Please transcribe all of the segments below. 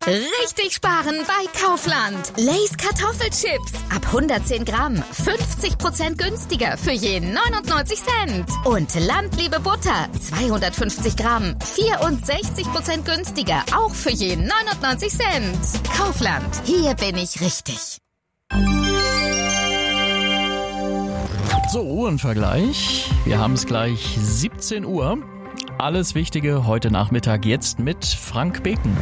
Richtig sparen bei Kaufland. Lay's Kartoffelchips. Ab 110 Gramm. 50% günstiger für je 99 Cent. Und Landliebe Butter. 250 Gramm. 64% günstiger. Auch für je 99 Cent. Kaufland. Hier bin ich richtig. So, Uhrenvergleich. Wir haben es gleich 17 Uhr. Alles Wichtige heute Nachmittag jetzt mit Frank Beken.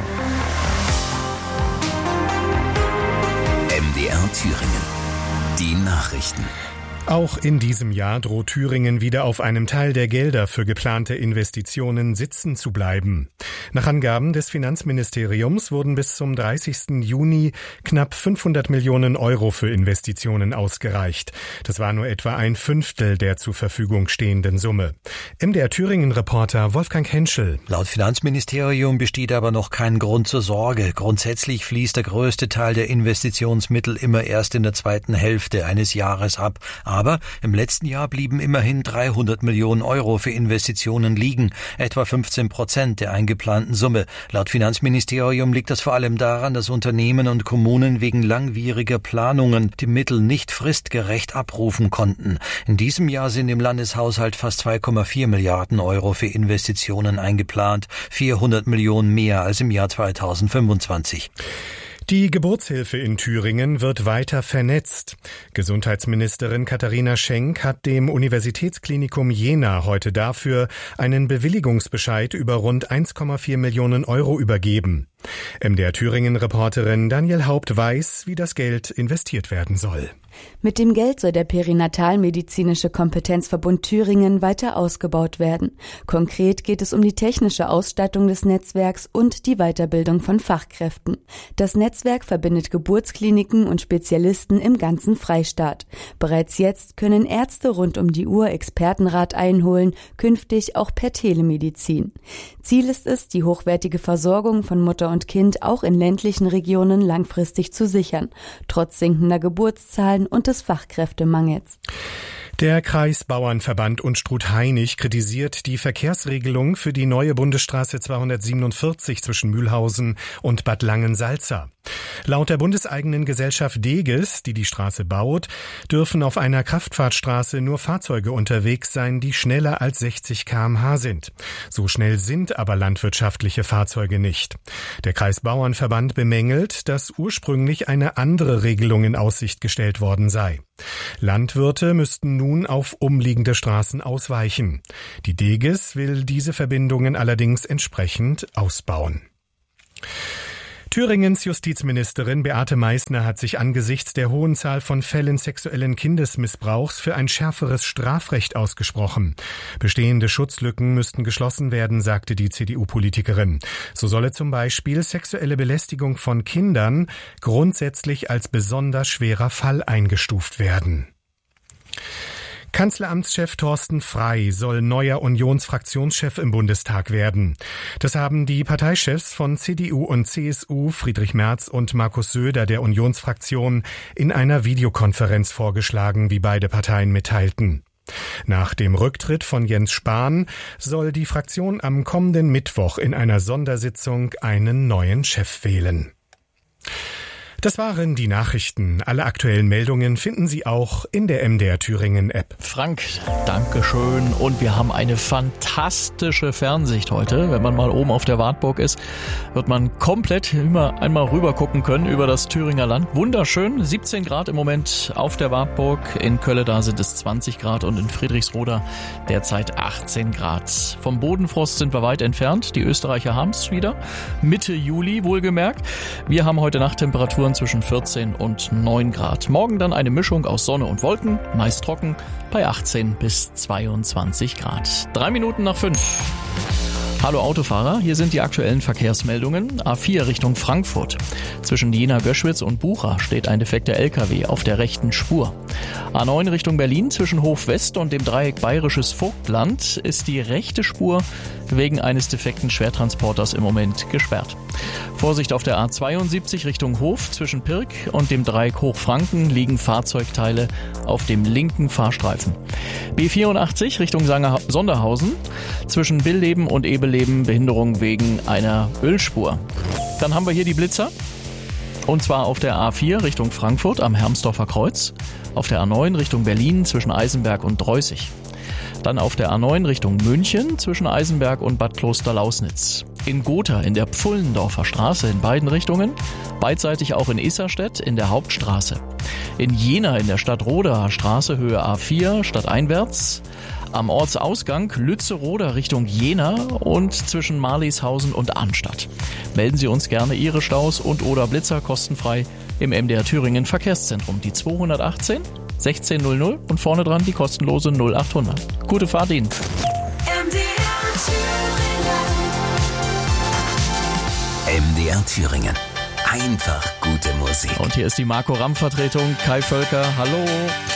MDR Thüringen. Die Nachrichten. Auch in diesem Jahr droht Thüringen wieder auf einem Teil der Gelder für geplante Investitionen sitzen zu bleiben. Nach Angaben des Finanzministeriums wurden bis zum 30. Juni knapp 500 Millionen Euro für Investitionen ausgereicht. Das war nur etwa ein Fünftel der zur Verfügung stehenden Summe. MDR Thüringen-Reporter Wolfgang Henschel. Laut Finanzministerium besteht aber noch kein Grund zur Sorge. Grundsätzlich fließt der größte Teil der Investitionsmittel immer erst in der zweiten Hälfte eines Jahres ab. Aber im letzten Jahr blieben immerhin 300 Millionen Euro für Investitionen liegen, etwa 15% der eingeplanten Summe. Laut Finanzministerium liegt das vor allem daran, dass Unternehmen und Kommunen wegen langwieriger Planungen die Mittel nicht fristgerecht abrufen konnten. In diesem Jahr sind im Landeshaushalt fast 2,4 Milliarden Euro für Investitionen eingeplant, 400 Millionen mehr als im Jahr 2025. Die Geburtshilfe in Thüringen wird weiter vernetzt. Gesundheitsministerin Katharina Schenk hat dem Universitätsklinikum Jena heute dafür einen Bewilligungsbescheid über rund 1,4 Millionen Euro übergeben. MDR Thüringen-Reporterin Daniel Haupt weiß, wie das Geld investiert werden soll. Mit dem Geld soll der Perinatalmedizinische Kompetenzverbund Thüringen weiter ausgebaut werden. Konkret geht es um die technische Ausstattung des Netzwerks und die Weiterbildung von Fachkräften. Das Netzwerk verbindet Geburtskliniken und Spezialisten im ganzen Freistaat. Bereits jetzt können Ärzte rund um die Uhr Expertenrat einholen, künftig auch per Telemedizin. Ziel ist es, die hochwertige Versorgung von Mutter und Kind auch in ländlichen Regionen langfristig zu sichern, trotz sinkender Geburtszahlen und des Fachkräftemangels. Der Kreisbauernverband Unstrut-Hainich kritisiert die Verkehrsregelung für die neue Bundesstraße 247 zwischen Mühlhausen und Bad Langensalza. Laut der bundeseigenen Gesellschaft Deges, die die Straße baut, dürfen auf einer Kraftfahrtstraße nur Fahrzeuge unterwegs sein, die schneller als 60 km/h sind. So schnell sind aber landwirtschaftliche Fahrzeuge nicht. Der Kreisbauernverband bemängelt, dass ursprünglich eine andere Regelung in Aussicht gestellt worden sei. Landwirte müssten nun auf umliegende Straßen ausweichen. Die Deges will diese Verbindungen allerdings entsprechend ausbauen. Thüringens Justizministerin Beate Meißner hat sich angesichts der hohen Zahl von Fällen sexuellen Kindesmissbrauchs für ein schärferes Strafrecht ausgesprochen. Bestehende Schutzlücken müssten geschlossen werden, sagte die CDU-Politikerin. So solle zum Beispiel sexuelle Belästigung von Kindern grundsätzlich als besonders schwerer Fall eingestuft werden. Kanzleramtschef Thorsten Frey soll neuer Unionsfraktionschef im Bundestag werden. Das haben die Parteichefs von CDU und CSU, Friedrich Merz und Markus Söder der Unionsfraktion, in einer Videokonferenz vorgeschlagen, wie beide Parteien mitteilten. Nach dem Rücktritt von Jens Spahn soll die Fraktion am kommenden Mittwoch in einer Sondersitzung einen neuen Chef wählen. Das waren die Nachrichten. Alle aktuellen Meldungen finden Sie auch in der MDR Thüringen App. Frank, Dankeschön. Und wir haben eine fantastische Fernsicht heute. Wenn man mal oben auf der Wartburg ist, wird man komplett immer einmal rüber gucken können über das Thüringer Land. Wunderschön. 17 Grad im Moment auf der Wartburg. In Kölle da sind es 20 Grad und in Friedrichsroda derzeit 18 Grad. Vom Bodenfrost sind wir weit entfernt. Die Österreicher haben es wieder. Mitte Juli wohlgemerkt. Wir haben heute Nacht Temperaturen zwischen 14 und 9 Grad. Morgen dann eine Mischung aus Sonne und Wolken, meist trocken, bei 18 bis 22 Grad. 3 Minuten nach 5. Hallo Autofahrer, hier sind die aktuellen Verkehrsmeldungen. A4 Richtung Frankfurt. Zwischen Jena-Göschwitz und Bucha steht ein defekter LKW auf der rechten Spur. A9 Richtung Berlin zwischen Hof West und dem Dreieck Bayerisches Vogtland ist die rechte Spur wegen eines defekten Schwertransporters im Moment gesperrt. Vorsicht auf der A72 Richtung Hof. Zwischen Pirk und dem Dreieck Hochfranken liegen Fahrzeugteile auf dem linken Fahrstreifen. B84 Richtung Sonderhausen. Zwischen Billeben und Ebeleben Behinderung wegen einer Ölspur. Dann haben wir hier die Blitzer. Und zwar auf der A4 Richtung Frankfurt am Hermsdorfer Kreuz. Auf der A9 Richtung Berlin zwischen Eisenberg und Dreußig. Dann auf der A9 Richtung München zwischen Eisenberg und Bad Klosterlausnitz. In Gotha in der Pfullendorfer Straße in beiden Richtungen. Beidseitig auch in Isarstedt in der Hauptstraße. In Jena in der Stadtroder Straße Höhe A4 stadteinwärts. Am Ortsausgang Lützeroda Richtung Jena und zwischen Marlieshausen und Arnstadt. Melden Sie uns gerne Ihre Staus und oder Blitzer kostenfrei im MDR Thüringen Verkehrszentrum. Die 218 1600 und vorne dran die kostenlose 0800. Gute Fahrt Ihnen. MDR Thüringen. Einfach gute Musik. Und hier ist die Marco Ramm Vertretung. Kai Völker, hallo.